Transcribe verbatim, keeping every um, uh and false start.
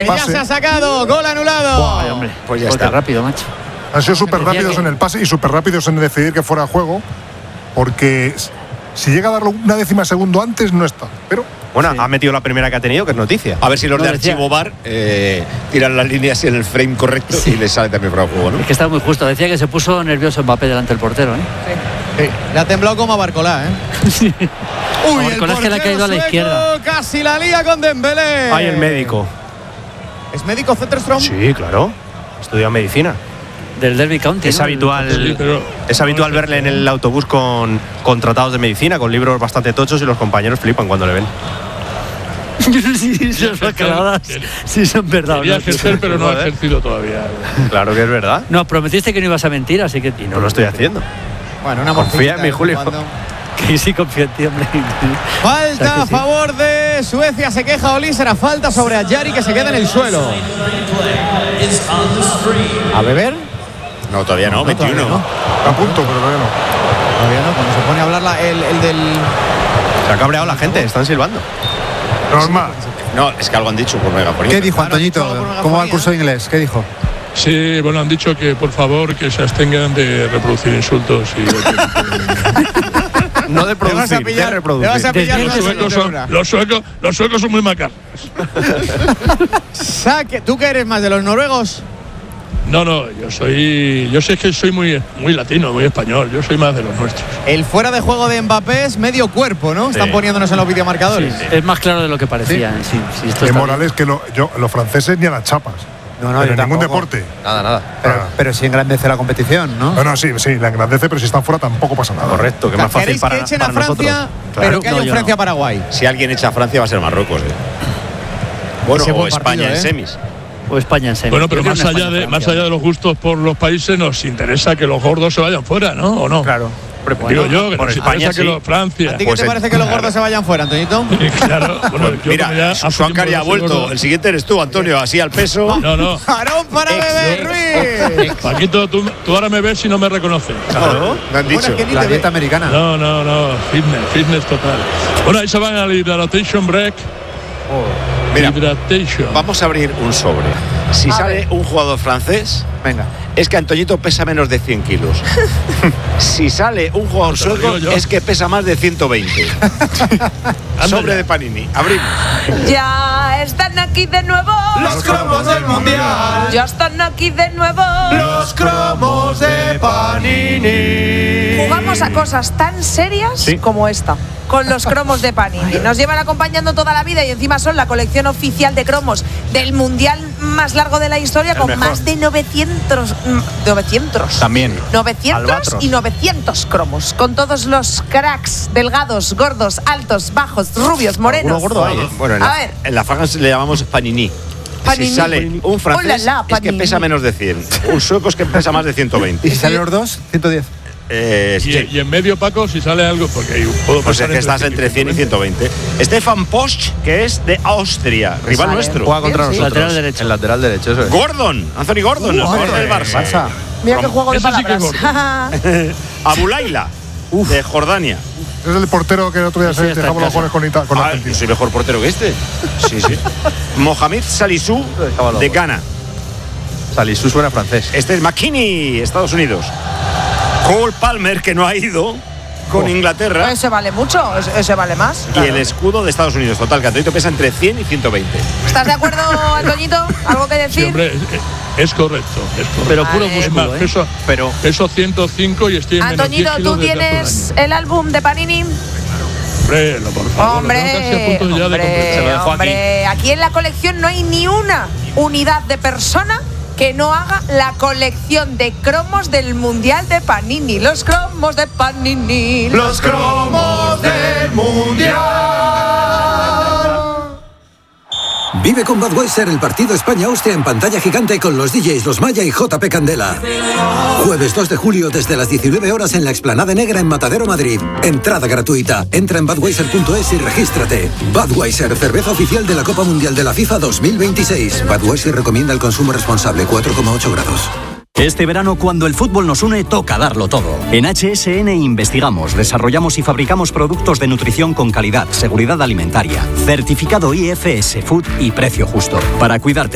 que pase. ya se ha sacado, gol anulado. Wow. Ay, hombre, Pues ya porque está. rápido, macho. Han sido súper rápidos que- en el pase y súper rápidos en decidir que fuera juego, porque si llega a darlo una décima segundo antes, no está. Pero Bueno, Sí. ha metido la primera que ha tenido, que es noticia. A ver si los No, de decía- archivo bar eh, tiran las líneas en el frame correcto y les sale también para el juego, ¿no? Es que está muy justo. Decía que se puso nervioso Mbappé delante del portero, ¿eh? Sí. Le ha temblado como a Barcolá, ¿eh? Uy, Barcolá es que le ha caído a la sueco izquierda. Casi la lía con Dembélé. Ay, el médico. ¿Es médico Zetterstrom? Sí, claro. Estudia medicina. Del Derby County. Es ¿no? habitual, Sí, pero- es habitual verle en el autobús con, con tratados de medicina, con libros bastante tochos, y los compañeros flipan cuando le ven. Sí, son bacaladas. Sí, son verdad. Quería ¿no? ejercer, pero no ha Joder. ejercido todavía. Claro que es verdad. Nos prometiste que no ibas a mentir, así que. Y no lo estoy haciendo. Bueno, una Confía morcillita en mí, de vez Julio. cuando. Que sí confío en ti, hombre. Falta O sea que a sí. favor de Suecia, se queja Oli, será falta sobre Ayari que se queda en el suelo. ¿A beber? No, todavía no, No, veintiuno. todavía no. a punto, pero todavía no. Todavía no, cuando se pone a hablar la- el, el del... Se ha cabreado la gente, están silbando. Normal. No, es que algo han dicho por megafonía. ¿Qué dijo Claro, Antoñito? dicho algo por ¿Cómo va el megafonía. curso de inglés? ¿Qué dijo? Sí, bueno, han dicho que por favor que se abstengan de reproducir insultos y No de Te vas a producir, de pillar, te reproducir. vas a pillar Desde una los suecos son, asignatura. los suecos, los suecos son muy macarras. Saque, ¿tú qué eres más de los noruegos? No, no, yo soy, yo sé que soy muy, muy latino, muy español. Yo soy más de los nuestros. El fuera de juego de Mbappé es medio cuerpo, ¿no? Están Sí. poniéndonos en los videomarcadores. Es más claro de lo que parecía. Sí, sí, esto De está Morales, que lo- yo, los franceses ni a las chapas. No, no, Pero yo en ningún tampoco. deporte. Nada, nada. Pero, Ah. pero sí engrandece la competición, ¿no? Bueno, sí, sí, la engrandece, pero si están fuera tampoco pasa nada. Correcto, que es más fácil ¿Queréis para, que echen para a Francia, nosotros. pero Claro. que haya No, un yo Francia-Paraguay? Si alguien echa a Francia va a ser Marruecos, ¿eh? Bueno, Ese o buen España partido, en ¿eh? semis. O España en semis. Bueno, pero Yo más creo una allá, de, España-Francia. más allá de los gustos por los países, nos interesa que los gordos se vayan fuera, ¿no? ¿O no? Claro. Digo yo, que por nos España interesa sí. que los Francia. ¿A ti qué Pues te en- parece que los gordos se vayan fuera, Antoñito? Claro, bueno, yo Mira, como ya hace Suáncar tiempo ya ha que soy vuelto. gordo- El siguiente eres tú, Antonio, así al peso. No, no. ¡Varón para Bebé Ruiz! Paquito, tú, tú ahora me ves y no me reconoces. Claro, me han Bueno, dicho. es que ni La te ve. dieta americana. No, no, no. Fitness, fitness total. Bueno, ahí se van al Hydratation Break. Mira, Hydratation. vamos a abrir un sobre. Si sale un jugador francés, Venga. es que Antoñito pesa menos de cien kilos. Si sale un jugador Te lo sueco, digo yo. es que pesa más de ciento veinte. Sobre ya. de Panini. Abrimos. Ya están aquí de nuevo. Los cromos del mundial. Ya están aquí de nuevo. Los cromos de Panini. Jugamos a cosas tan serias Sí. como esta. Con los cromos de Panini. Nos llevan acompañando toda la vida y encima son la colección oficial de cromos del mundial más largo de la historia, El con mejor. más de novecientos. mm, novecientos. También. novecientos Albatros. y novecientos cromos. Con todos los cracks, delgados, gordos, altos, bajos, rubios, morenos. Alguno gordo hay, ¿eh? Bueno, en A la, ver. en la franja le llamamos Panini. Panini. Si sale un francés, Hola, la, es que Panini. pesa menos de cien. Un sueco es que pesa más de ciento veinte. ¿Y si salen los dos? ciento diez. Eh, Y, sí. y en medio, Paco, si sale algo, porque ahí puedo Pues es pasar que estás entre cien y ciento veinte. Stefan Posch, que es de Austria, rival Vale. nuestro. Juega contra Sí, sí. nosotros. Lateral derecho. El lateral derecho, eso es. Gordon, Anthony Gordon, el jugador del Barça. Barça. Mira qué juego de Ese sí que es palabras. Abulaila, de Jordania. Es el portero que el otro día Ese se ya está dejaba en los casa. goles con, Ita- con Ah, Argentina. yo soy mejor portero que este. Sí, sí. Mohamed Salisu, de Ghana. Salisu suena francés. Este es McKinney, Estados Unidos. Cole Palmer, que no ha ido con Inglaterra. Ese vale mucho, ese- ese vale más. Y el escudo de Estados Unidos. Total, que Antonito pesa entre cien y ciento veinte. ¿Estás de acuerdo, Antoñito? ¿Algo que Sí, decir? hombre, es, es correcto. Es correcto. Pero puro Vale. Es más, músculo, ¿eh? peso, Pero peso ciento cinco y estoy en menos diez Antoñito, kilos ¿tú desde hace un tienes año. el álbum de Panini? Hombre, lo, por favor, lo tengo casi a Hombre, punto ya de completar. Se lo hombre, dejo aquí. hombre. Aquí en la colección no hay ni una unidad de persona que no haga la colección de cromos del Mundial de Panini. Los cromos de Panini. Los cromos del mundial. Vive con Budweiser el partido España-Austria en pantalla gigante con los D Js Los Maya y J P Candela. Jueves dos de julio desde las diecinueve horas en la Explanada Negra en Matadero, Madrid. Entrada gratuita. Entra en budweiser punto es y regístrate. Budweiser, cerveza oficial de la Copa Mundial de la FIFA dos mil veintiséis. Budweiser recomienda el consumo responsable, cuatro coma ocho grados. Este verano, cuando el fútbol nos une, toca darlo todo. En H S N investigamos, desarrollamos y fabricamos productos de nutrición con calidad, seguridad alimentaria, certificado I F S Food y precio justo. Para cuidarte